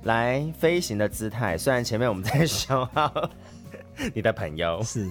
来飞行的姿态，虽然前面我们在消耗你的朋友是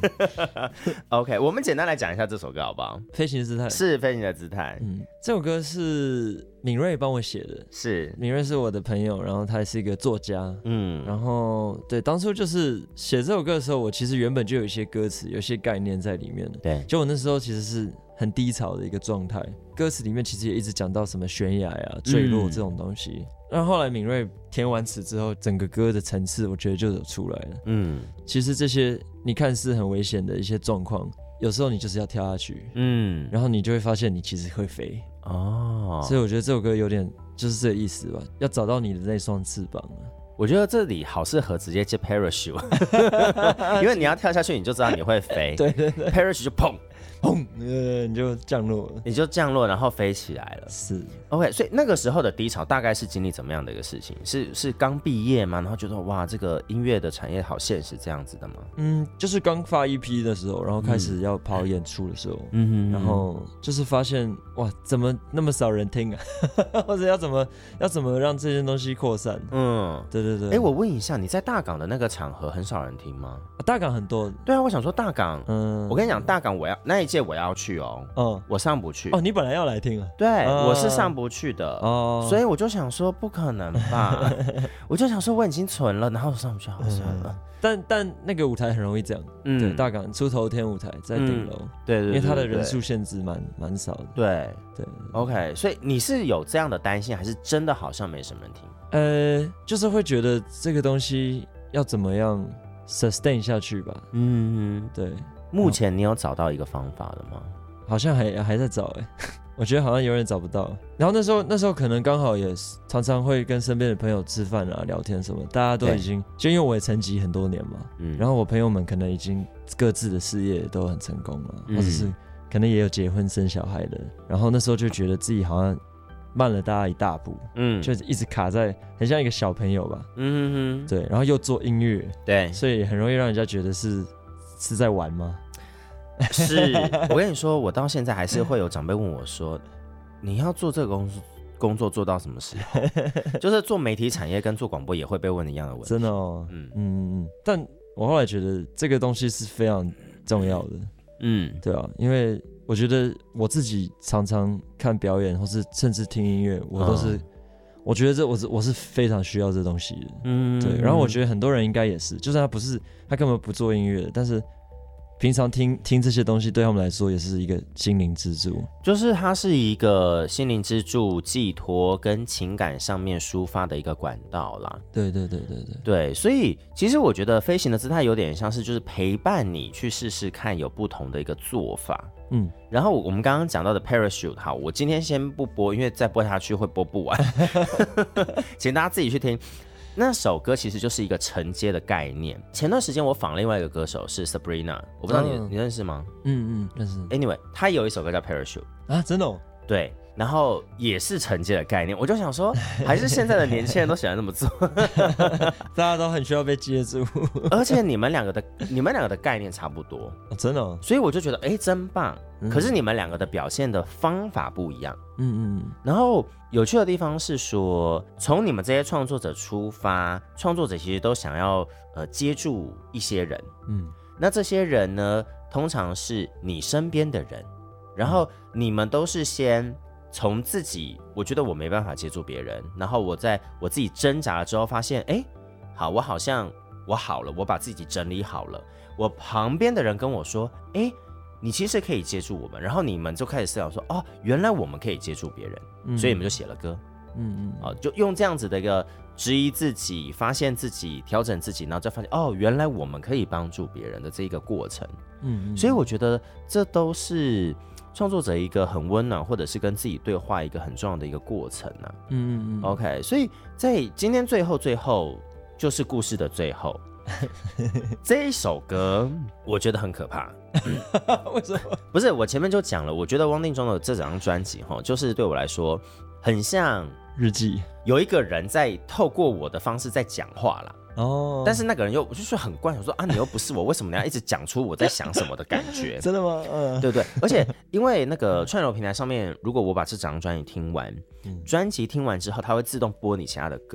OK， 我们简单来讲一下这首歌好不好？ 飞行的姿态是飞行的姿态。 这首歌是敏锐帮我写的， 是敏锐是我的朋友，然后他也是一个作家，然后对，当初就是写这首歌的时候，我其实原本就有一些歌词，有一些概念在里面的， 对， 就我那时候其实是很低潮的一个状态，歌词里面其实也一直讲到什么悬崖啊、坠落这种东西。然后后来敏锐填完词之后，整个歌的层次我觉得就有出来了。其实这些你看似很危险的一些状况，有时候你就是要跳下去，然后你就会发现你其实会飞哦。所以我觉得这首歌有点就是这个意思吧，要找到你的那双翅膀啊。 我觉得这里好适合直接接 parachute， 因为你要跳下去，你就知道你会飞。 对对对 ，parachute 就砰砰，你就降落了， 你就降落，然后飞起来了。 是 OK， 所以那个时候的低潮大概是经历怎么样的一个事情？是刚毕业吗？然后觉得哇，这个音乐的产业好现实这样子的吗？ 就是刚发 EP 的时候，然后开始要跑演出的时候，然后就是发现哇，怎么那么少人听啊？或者要怎么让这些东西扩散？对对对。 我问一下，你在大港的那个场合很少人听吗？ 大港很多。对啊，我想说大港，我跟你讲，大港那一届我要去哦，我上不去。 你本来要来听啊？ 对，我是上不去的所以我就想说不可能吧，我就想说我已经存了，然后我上不去，好算了。 但那个舞台很容易这样，对，大港出头天舞台在顶楼， 对， 因为它的人数限制蛮少的， 对 ，OK， 所以你是有这样的担心，还是真的好像没什么人听？ 就是会觉得这个东西要怎么样 sustain 下去吧，对。 目前你有找到一个方法了吗？ 好像还在找我觉得好像有点找不到。然后那时候可能刚好也常常会跟身边的朋友吃饭啊、聊天什么，大家都已经就因为我也沉寂很多年嘛，然后我朋友们可能已经各自的事业都很成功了，或者是可能也有结婚生小孩的，然后那时候就觉得自己好像慢了大家一大步，就一直卡在很像一个小朋友吧，对，然后又做音乐， 对， 所以很容易让人家觉得是在玩吗？ 是，我跟你说，我到现在还是会有长辈问我说，你要做这个工作做到什么时候？就是做媒体产业跟做广播也会被问一样的问题。 真的哦，但我后来觉得这个东西是非常重要的，对啊，因为我觉得我自己常常看表演，或是甚至听音乐，我都是。我觉得我是非常需要这东西的，对。然后我觉得很多人应该也是，就算他根本不做音乐的，但是平常听这些东西对他们来说也是一个心灵支柱， 就是它是一个心灵支柱、寄托跟情感上面抒发的一个管道啦。 对， 所以其实我觉得飞行的姿态有点像是就是陪伴你去试试看有不同的一个做法。然后我们刚刚讲到的 parachute， 好，我今天先不播，因为再播下去会播不完，请大家自己去听。那首歌其实就是一个承接的概念。前段时间我访另外一个歌手是 Sabrina， 我不知道你认识吗？ 认识。 Anyway， 他有一首歌叫 Parachute 啊，真的哦？ 对，然后也是承接的概念。我就想说，还是现在的年轻人都喜欢这么做， 大家都很需要被接住。 而且你们两个的概念差不多， 真的哦？ 所以我就觉得，真棒。可是你们两个的表现的方法不一样。然后有趣的地方是说，从你们这些创作者出发，创作者其实都想要接住一些人。那这些人呢，通常是你身边的人，然后你们都是先从自己，我觉得我没办法接住别人，然后我在我自己挣扎了之后，发现，好，我好像我好了，我把自己整理好了，我旁边的人跟我说，你其实可以接住我们，然后你们就开始思考说，原来我们可以接住别人，所以你们就写了歌，就用这样子的一个质疑自己、发现自己、调整自己，然后就发现原来我们可以帮助别人的这一个过程，所以我觉得这都是创作者一个很温暖，或者是跟自己对话一个很重要的一个过程啊。OK， 所以在今天最后就是故事的最后。这一首歌我觉得很可怕。 为什么？ 不是，我前面就讲了，我觉得汪定中的这张专辑就是对我来说很像日记， 有一个人在透过我的方式在讲话啦。但是那个人我就说很怪，我说你又不是我，为什么你要一直讲出我在想什么的感觉？ 真的吗？ 对不对？而且因为那个串流平台上面，如果我把这张专辑听完，专辑听完之后，它会自动播你其他的歌。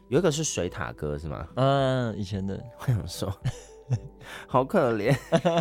有一个是水塔歌是吗？ 以前的。 我想说，好可怜，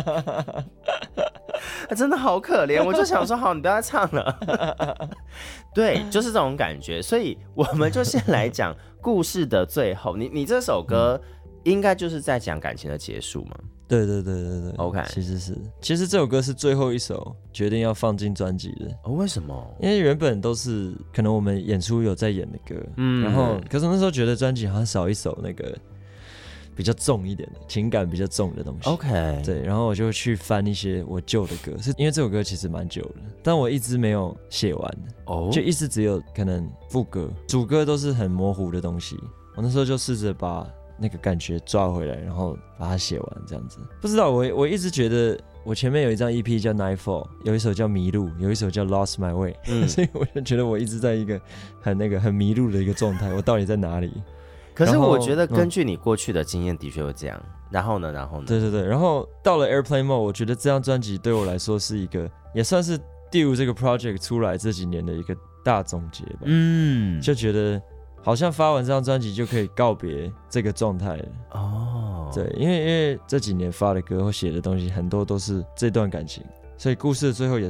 真的好可怜。我就想说，好，你不要再唱了。对，就是这种感觉。所以我们就先来讲故事的最后。你这首歌应该就是在讲感情的结束吗？ 对 OK， 其实这首歌是最后一首决定要放进专辑的。 为什么？ 因为原本都是可能我们演出有在演的歌，然后可是那时候觉得专辑好像少一首那个比较重一点的情感比较重的东西。 OK， 对，然后我就去翻一些我旧的歌，是因为这首歌其实蛮久了，但我一直没有写完的，就一直只有可能副歌，主歌都是很模糊的东西。我那时候就试着把那个感觉抓回来，然后把它写完这样子。不知道我一直觉得我前面有一张 EP 叫 Nightfall， 有一首叫迷路，有一首叫 Lost My Way，所以我就觉得我一直在一个很迷路的一个状态，我到底在哪里？ 可是我觉得根据你过去的经验的确会这样。然后呢？ 对，然后到了 Airplane Mode， 我觉得这张专辑对我来说是一个也算是 Dew 这个 project 出来这几年的一个大总结吧。就觉得好像发完这张专辑就可以告别这个状态了。对，因为这几年发的歌或写的东西很多都是这段感情，所以故事的最后也